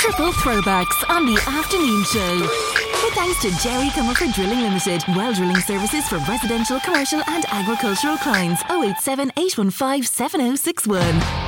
Triple throwbacks on the afternoon show. With thanks to Jerry Comerford Drilling Limited. Well drilling services for residential, commercial and agricultural clients. 087 815 7061.